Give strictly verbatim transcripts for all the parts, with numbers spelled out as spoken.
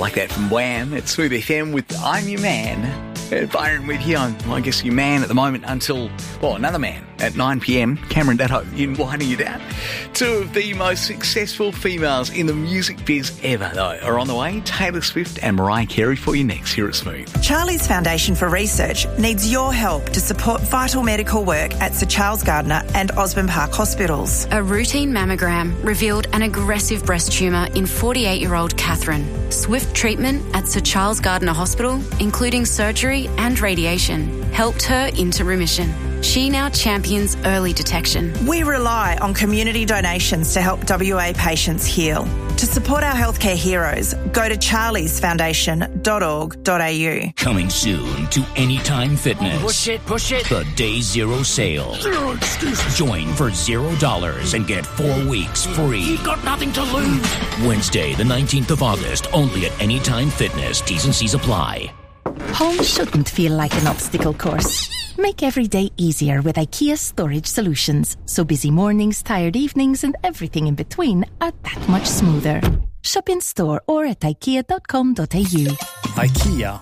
like that from Wham. It's Smooth F M with I'm Your Man. Uh, Byron with you. I'm, I guess, your man at the moment until, well, another man at nine p.m. Cameron Datto in winding you down. Two of the most successful females in the music biz ever, though, are on the way. Taylor Swift and Mariah Carey for you next here at Smooth. Charlie's Foundation for Research needs your help to support vital medical work at Sir Charles Gardner and Osborne Park hospitals. A routine mammogram revealed an aggressive breast tumour in forty-eight-year-old Catherine. Swift treatment at Sir Charles Gardner Hospital, including surgery and radiation, helped her into remission. She now champions early detection. We rely on community donations to help W A patients heal. To support our healthcare heroes, go to charlies foundation dot org dot a u. Coming soon to Anytime Fitness. Push it, push it. The Day Zero Sale. Zero excuses. Join for zero dollars and get four weeks free. You've got nothing to lose. Wednesday, the nineteenth of August, only at Anytime Fitness. T's and C's apply. Home shouldn't feel like an obstacle course. Make every day easier with IKEA Storage Solutions, so busy mornings, tired evenings, and everything in between are that much smoother. Shop in store or at ikea dot com dot a u. IKEA.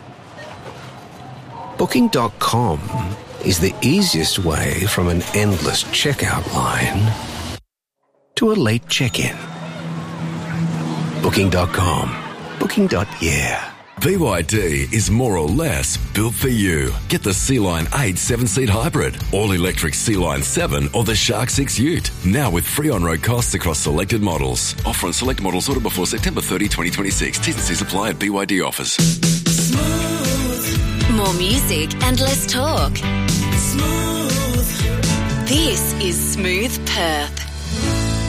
Booking dot com is the easiest way from an endless checkout line to a late check-in. Booking dot com. Booking. Yeah. B Y D is more or less built for you. Get the Sea-Line eight seven-seat hybrid, all-electric Sea-Line seven or the Shark six Ute. Now with free on-road costs across selected models. Offer on select models ordered before September thirtieth, twenty twenty-six. T's and C's apply at B Y D offers. Smooth. More music and less talk. Smooth. This is Smooth Perth.